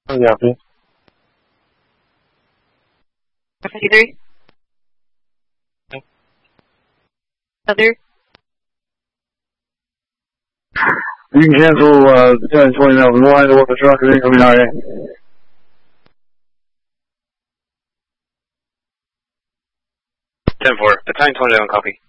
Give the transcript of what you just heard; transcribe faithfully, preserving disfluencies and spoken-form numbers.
Yeah, please. fifty-three? Okay. Other? You can cancel uh, ten twenty Melvin one, the work the truck is incoming R A. ten four, battalion twenty-one, copy.